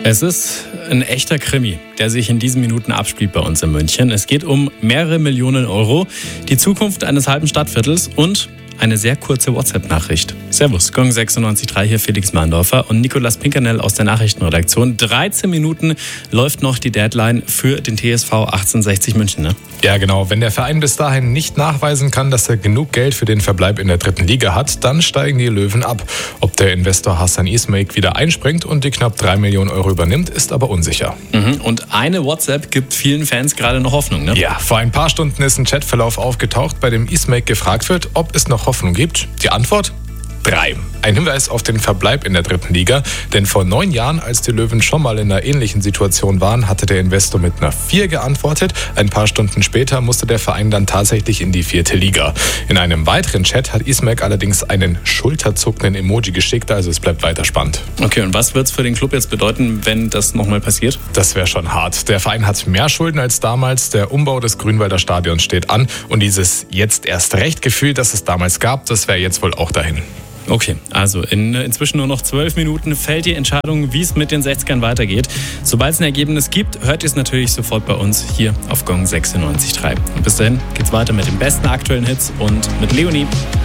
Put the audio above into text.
Es ist ein echter Krimi, der sich in diesen Minuten abspielt bei uns in München. Es geht um mehrere Millionen Euro, die Zukunft eines halben Stadtviertels und eine sehr kurze WhatsApp-Nachricht. Servus, Gong 96.3 hier, Felix Mahndorfer und Nicolas Pinkernell aus der Nachrichtenredaktion. 13 Minuten läuft noch die Deadline für den TSV 1860 München, ne? Ja, genau. Wenn der Verein bis dahin nicht nachweisen kann, dass er genug Geld für den Verbleib in der 3. Liga hat, dann steigen die Löwen ab. Ob der Investor Hassan Ismaik wieder einspringt und die knapp 3 Millionen Euro übernimmt, ist aber unsicher. Und eine WhatsApp gibt vielen Fans gerade noch Hoffnung, ne? Ja, vor ein paar Stunden ist ein Chatverlauf aufgetaucht, bei dem Ismaik gefragt wird, ob es noch Hoffnung gibt. Die Antwort? 3. Ein Hinweis auf den Verbleib in der 3. Liga, denn vor 9 Jahren, als die Löwen schon mal in einer ähnlichen Situation waren, hatte der Investor mit einer 4 geantwortet. Ein paar Stunden später musste der Verein dann tatsächlich in die 4. Liga. In einem weiteren Chat hat Ismaik allerdings einen schulterzuckenden Emoji geschickt, also es bleibt weiter spannend. Okay, und was wird es für den Club jetzt bedeuten, wenn das nochmal passiert? Das wäre schon hart. Der Verein hat mehr Schulden als damals, der Umbau des Grünwalder Stadions steht an und dieses jetzt erst recht Gefühl, das es damals gab, das wäre jetzt wohl auch dahin. Okay, also inzwischen nur noch 12 Minuten fällt die Entscheidung, wie es mit den 60ern weitergeht. Sobald es ein Ergebnis gibt, hört ihr es natürlich sofort bei uns hier auf Gong 96.3. Und bis dahin geht's weiter mit den besten aktuellen Hits und mit Leonie.